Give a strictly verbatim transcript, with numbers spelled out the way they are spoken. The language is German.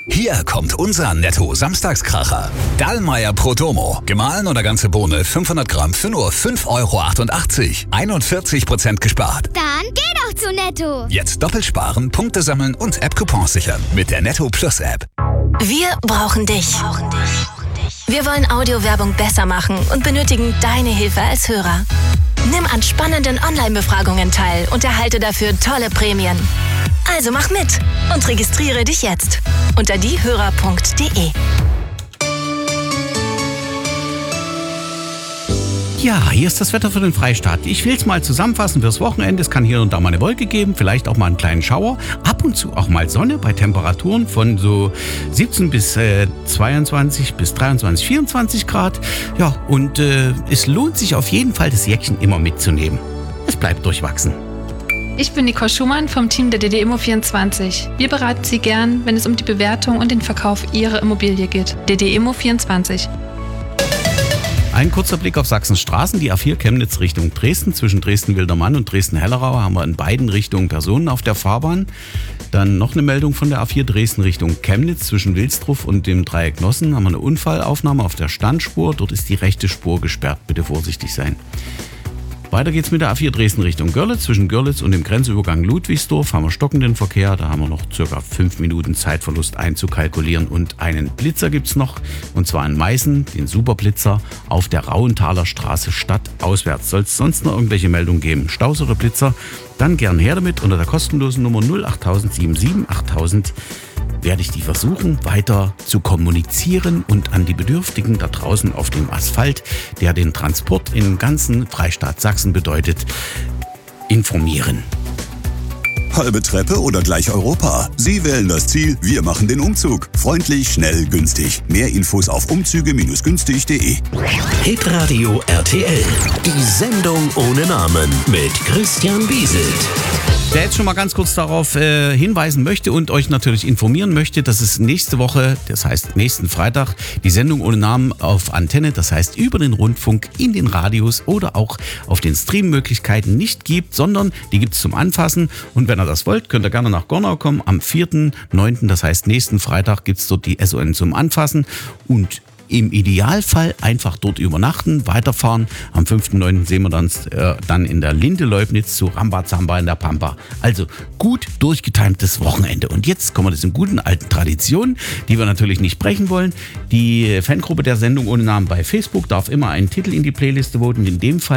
Hier kommt unser Netto-Samstagskracher. Dallmayr Prodomo. Gemahlen oder ganze Bohne fünfhundert Gramm für nur fünf Euro achtundachtzig. einundvierzig Prozent gespart. Dann geh doch zu Netto. Jetzt doppelt sparen, Punkte sammeln und App-Coupons sichern mit der Netto Plus App. Wir brauchen dich. Wir wollen Audiowerbung besser machen und benötigen deine Hilfe als Hörer. Nimm an spannenden Online-Befragungen teil und erhalte dafür tolle Prämien. Also mach mit und registriere dich jetzt unter diehörer punkt de. Ja, hier ist das Wetter für den Freistaat. Ich will es mal zusammenfassen fürs Wochenende. Es kann hier und da mal eine Wolke geben, vielleicht auch mal einen kleinen Schauer. Ab und zu auch mal Sonne bei Temperaturen von so siebzehn bis äh, zweiundzwanzig bis dreiundzwanzig, vierundzwanzig Grad. Ja, und äh, es lohnt sich auf jeden Fall, das Jäckchen immer mitzunehmen. Es bleibt durchwachsen. Ich bin Nicole Schumann vom Team der D D Immo vierundzwanzig. Wir beraten Sie gern, wenn es um die Bewertung und den Verkauf Ihrer Immobilie geht. D D Immo vierundzwanzig. Ein kurzer Blick auf Sachsens Straßen. Die A vier Chemnitz Richtung Dresden. Zwischen Dresden-Wildermann und Dresden-Hellerau haben wir in beiden Richtungen Personen auf der Fahrbahn. Dann noch eine Meldung von der A vier Dresden Richtung Chemnitz. Zwischen Wilsdruf und dem Dreieck Nossen haben wir eine Unfallaufnahme auf der Standspur. Dort ist die rechte Spur gesperrt. Bitte vorsichtig sein. Weiter geht's mit der A vier Dresden Richtung Görlitz. Zwischen Görlitz und dem Grenzübergang Ludwigsdorf haben wir stockenden Verkehr. Da haben wir noch circa fünf Minuten Zeitverlust einzukalkulieren. Und einen Blitzer gibt's noch, und zwar in Meißen, den Superblitzer auf der Rauenthaler Straße stadtauswärts. Soll es sonst noch irgendwelche Meldungen geben, Staus oder Blitzer, dann gern her damit unter der kostenlosen Nummer null acht sieben sieben achttausend. Werde ich die versuchen, weiter zu kommunizieren und an die Bedürftigen da draußen auf dem Asphalt, der den Transport im ganzen Freistaat Sachsen bedeutet, informieren. Halbe Treppe oder gleich Europa? Sie wählen das Ziel, wir machen den Umzug. Freundlich, schnell, günstig. Mehr Infos auf umzüge günstig punkt de. Hitradio R T L. Die Sendung ohne Namen mit Christian Bieselt. Der jetzt schon mal ganz kurz darauf äh, hinweisen möchte und euch natürlich informieren möchte, dass es nächste Woche, das heißt nächsten Freitag, die Sendung ohne Namen auf Antenne, das heißt über den Rundfunk, in den Radios oder auch auf den Streammöglichkeiten nicht gibt, sondern die gibt es zum Anfassen. Und wenn ihr das wollt, könnt ihr gerne nach Gornau kommen am vierten neunten, das heißt nächsten Freitag gibt es dort die S O N zum Anfassen und im Idealfall einfach dort übernachten, weiterfahren. Am fünften neunten sehen wir uns äh, dann in der Linde Leubnitz zu Rambazamba in der Pampa. Also gut durchgetimtes Wochenende. Und jetzt kommen wir zu den guten alten Traditionen, die wir natürlich nicht brechen wollen. Die Fangruppe der Sendung ohne Namen bei Facebook darf immer einen Titel in die Playliste voten. In dem Fall